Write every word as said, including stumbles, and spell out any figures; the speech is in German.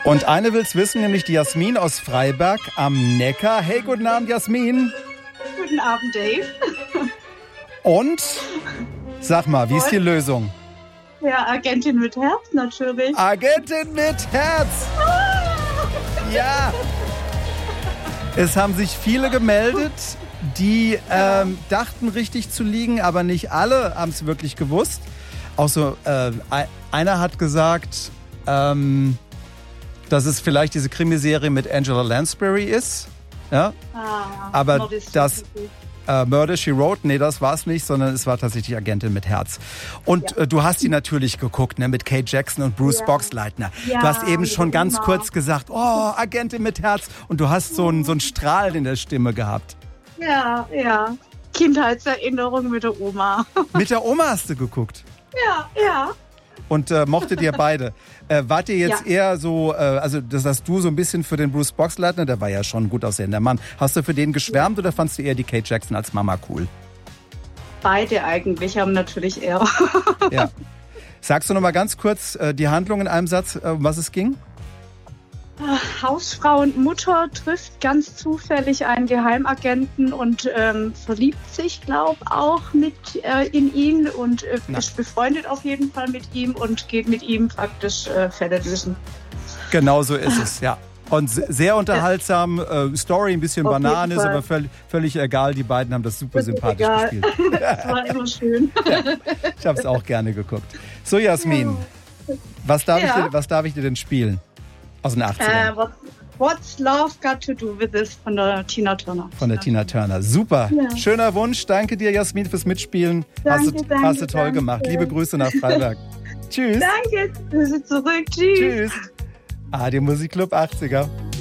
Und eine will's wissen, nämlich die Jasmin aus Freiberg am Neckar. Hey, guten Abend, Jasmin. Guten Abend, Dave. Und, sag mal, wie ist die Lösung? Ja, Agentin mit Herz, natürlich. Agentin mit Herz! Ja! Es haben sich viele gemeldet, die ähm, dachten richtig zu liegen, aber nicht alle haben es wirklich gewusst. Auch so, äh, einer hat gesagt, ähm, dass es vielleicht diese Krimiserie mit Angela Lansbury ist. Ja? Ah, aber das äh, Murder, She Wrote, nee, das war es nicht, sondern es war tatsächlich Agentin mit Herz. Und ja. äh, du hast die natürlich geguckt, ne, mit Kate Jackson und Bruce ja. Boxleitner. Ja, du hast eben schon ganz genau. kurz gesagt, oh, Agentin mit Herz. Und du hast so einen so einen Strahl in der Stimme gehabt. Ja, ja. Kindheitserinnerung mit der Oma. Mit der Oma hast du geguckt? Ja, ja. Und äh, mochtet ihr beide. Äh, wart ihr jetzt ja. eher so, äh, also das hast du so ein bisschen für den Bruce Boxleitner, der war ja schon ein gut aussehender Mann. Hast du für den geschwärmt oder fandst du eher die Kate Jackson als Mama cool? Beide eigentlich, haben natürlich eher. Ja. Sagst du noch mal ganz kurz äh, die Handlung in einem Satz, äh, um was es ging? Hausfrau und Mutter trifft ganz zufällig einen Geheimagenten und ähm, verliebt sich, glaube ich, auch mit äh, in ihn und äh, ist befreundet auf jeden Fall mit ihm und geht mit ihm praktisch äh, Fälle lösen. Genau so ist es, ja. Und sehr unterhaltsam, äh, Story ein bisschen auf Banane, ist aber völlig, völlig egal. Die beiden haben das super das sympathisch egal. gespielt. Das war immer schön. Ja, ich habe es auch gerne geguckt. So, Jasmin, was darf, ja. ich dir, was darf ich dir denn spielen? Aus den achtzigern. Uh, what, what's Love Got to Do with This von der Tina Turner. Von der Tina Turner. Super. Ja. Schöner Wunsch. Danke dir, Jasmin, fürs Mitspielen. Danke, hast du, danke, hast du toll danke. gemacht. Liebe Grüße nach Freiberg. Tschüss. Danke. Grüße zurück. Tschüss. Tschüss. Ah, der Musikclub achtziger.